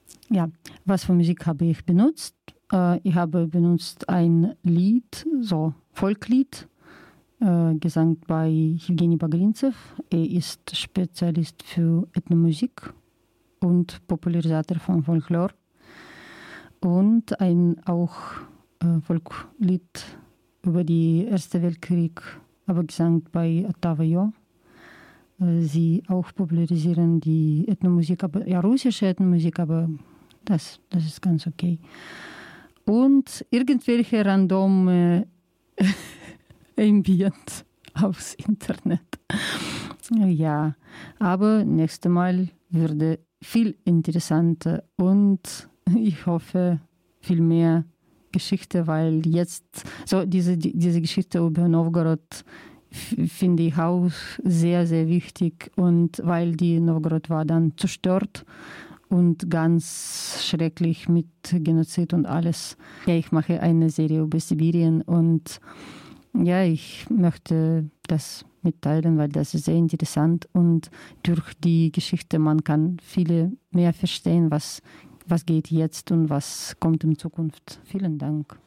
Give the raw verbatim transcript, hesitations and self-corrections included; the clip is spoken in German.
ja, was für Musik habe ich benutzt? Äh, ich habe benutzt ein Lied, so Volklied, äh, gesungen bei Jewgeni Bagrinzew. Er ist Spezialist für Ethnomusik und Popularisator von Folklore. Und ein auch äh, Volkslied über den Ersten Weltkrieg, aber gesungen bei Ottava Jo. Äh, sie auch popularisieren die Ethnomusik, aber ja, russische Ethnomusik, aber das, das ist ganz okay. Und irgendwelche random äh, Ambient aufs Internet. Ja, aber nächstes Mal würde viel interessanter und ich hoffe viel mehr Geschichte, weil jetzt so diese, diese Geschichte über Novgorod finde ich auch sehr, sehr wichtig und weil die Novgorod war dann zerstört und ganz schrecklich mit Genozid und alles. Ja, ich mache eine Serie über Sibirien und ja, ich möchte das mitteilen, weil das ist sehr interessant und durch die Geschichte man kann viele mehr verstehen, was, was geht jetzt und was kommt in Zukunft. Vielen Dank.